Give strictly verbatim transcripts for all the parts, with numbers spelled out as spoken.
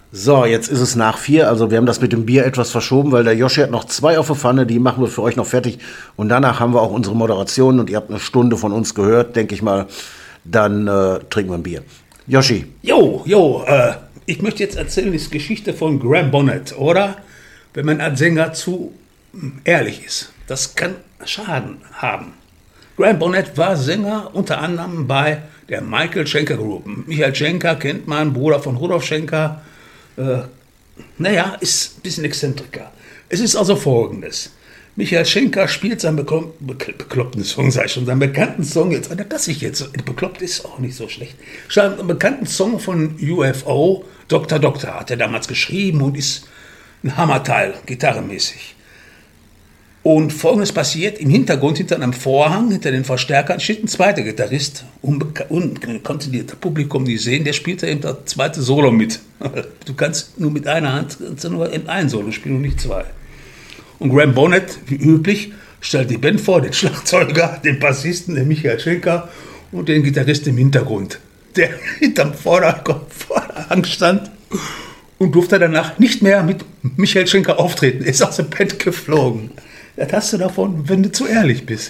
So, jetzt ist es nach vier, also wir haben das mit dem Bier etwas verschoben, weil der Yoshi hat noch zwei auf der Pfanne, die machen wir für euch noch fertig. Und danach haben wir auch unsere Moderation und ihr habt eine Stunde von uns gehört, denke ich mal. Dann äh, trinken wir ein Bier. Yoshi. Jo, jo, äh, ich möchte jetzt erzählen, die Geschichte von Graham Bonnet, oder? Wenn man als Sänger zu ehrlich ist. Das kann Schaden haben. Graham Bonnet war Sänger unter anderem bei der Michael Schenker Group. Michael Schenker kennt man, Bruder von Rudolf Schenker. Äh, naja, ist ein bisschen Exzentriker. Es ist also folgendes. Michael Schenker spielt seinen beklo- bekl- bekloppten Song, sag ich schon, seinen bekannten Song, jetzt, das ich jetzt, bekloppt ist auch nicht so schlecht, einen bekannten Song von U F O, Doktor Doktor, hat er damals geschrieben und ist ein Hammerteil, gitarrenmäßig. Und Folgendes passiert, im Hintergrund, hinter einem Vorhang, hinter den Verstärkern, steht ein zweiter Gitarrist, unbeka- un- konnte das Publikum nicht sehen, der spielte eben das zweite Solo mit. Du kannst nur mit einer Hand, kannst nur in ein Solo spielen und nicht zwei. Und Graham Bonnet, wie üblich, stellt die Band vor, den Schlagzeuger, den Bassisten, den Michael Schenker und den Gitarrist im Hintergrund, der hinterm Vorderhang stand und durfte danach nicht mehr mit Michael Schenker auftreten. Er ist aus der Band geflogen. Das hast du davon, wenn du zu ehrlich bist.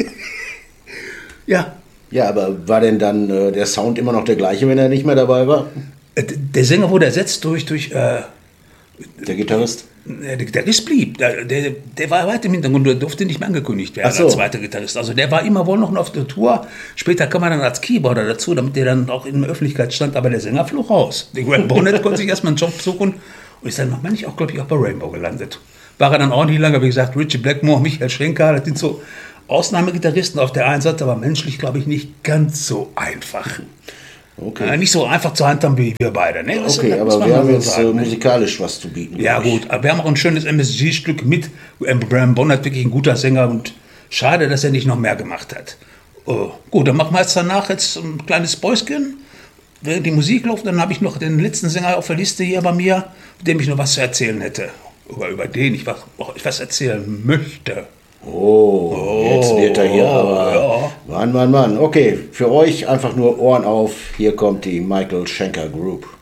Ja. Ja, aber war denn dann äh, der Sound immer noch der gleiche, wenn er nicht mehr dabei war? Der Sänger wurde ersetzt durch, durch äh, der Gitarrist? Der Gitarrist blieb. Der, der, der war weit im Hintergrund, der durfte nicht mehr angekündigt werden Ach so. als zweiter Gitarrist. Also der war immer wohl noch auf der Tour. Später kam er dann als Keyboarder dazu, damit der dann auch in der Öffentlichkeit stand. Aber der Sänger flog raus. Der Graham Bonnet konnte sich erstmal einen Job suchen und ist dann noch manchmal auch, glaube ich, auch bei Rainbow gelandet. War er dann auch nicht lange, wie gesagt, Richie Blackmore, Michael Schenker, das sind so Ausnahmegitarristen auf der einen Seite, aber menschlich, glaube ich, nicht ganz so einfach. Okay. Äh, nicht so einfach zur Hand haben wie wir beide. Ne? Das, okay, das aber wir mal haben so jetzt sagen, äh, ne? musikalisch was zu bieten. Ja glaub ich. gut, aber wir haben auch ein schönes M S G-Stück mit. Graham Bonnet, wirklich ein guter Sänger und schade, dass er nicht noch mehr gemacht hat. Oh, gut, dann machen wir jetzt danach jetzt ein kleines Päuschen. Während die Musik läuft, dann habe ich noch den letzten Sänger auf der Liste hier bei mir, dem ich noch was zu erzählen hätte. Oder über den ich was, ich was erzählen möchte. Oh, oh, jetzt wird er hier aber. Ja. Mann, Mann, Mann. Okay, für euch einfach nur Ohren auf. Hier kommt die Michael Schenker Group.